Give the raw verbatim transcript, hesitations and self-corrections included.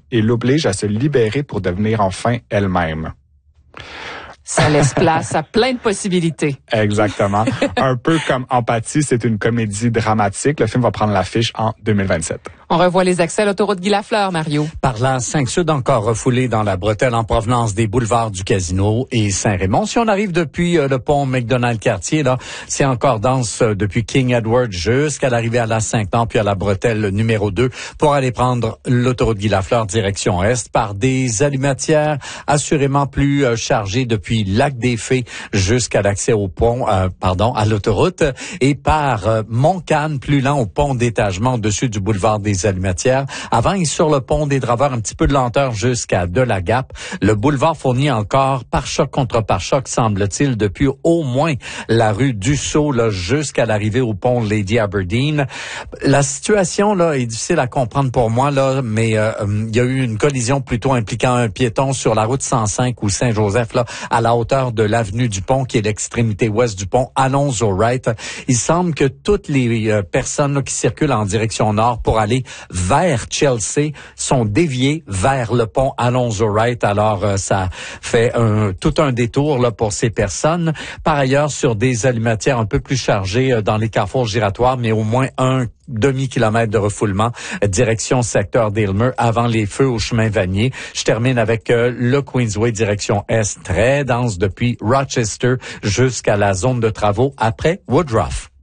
et l'oblige à se libérer pour devenir enfin elle-même. Ça laisse place à plein de possibilités. Exactement. Un peu comme Empathie, c'est une comédie dramatique. Le film va prendre l'affiche en deux mille vingt-sept. On revoit les accès à l'autoroute Guy Lafleur, Mario. Par la cinq Sud encore refoulée dans la bretelle en provenance des boulevards du Casino et Saint-Raymond. Si on arrive depuis euh, le pont McDonald-Cartier, là, c'est encore dense euh, depuis King Edward jusqu'à l'arrivée à la Saint-Anne puis à la bretelle numéro deux pour aller prendre l'autoroute Guy Lafleur direction Est par des allumatières assurément plus euh, chargées depuis Lac des Fées jusqu'à l'accès au pont, euh, pardon, à l'autoroute et par euh, Montcalm plus lent au pont d'étagement au-dessus du boulevard des Allumatières. Avant et sur le pont des Draveurs, un petit peu de lenteur jusqu'à De la Gap. Le boulevard fournit encore pare-choc contre pare-choc, semble-t-il, depuis au moins la rue Dussault là, jusqu'à l'arrivée au pont Lady Aberdeen. La situation là est difficile à comprendre pour moi, là, mais euh, il y a eu une collision plutôt impliquant un piéton sur la route cent cinq ou Saint-Joseph, là, à la hauteur de l'avenue du Pont, qui est l'extrémité ouest du pont, Alonzo-Wright. Il semble que toutes les euh, personnes là, qui circulent en direction nord pour aller vers Chelsea sont déviées vers le pont Alonzo-Wright. Alors, euh, ça fait un, tout un détour là pour ces personnes. Par ailleurs, sur des allumatières un peu plus chargées euh, dans les carrefours giratoires, mais au moins un demi-kilomètre de refoulement, direction secteur d'Aylmer, avant les feux au chemin Vanier. Je termine avec euh, le Queensway, direction Est, très dense depuis Rochester jusqu'à la zone de travaux après Woodruff.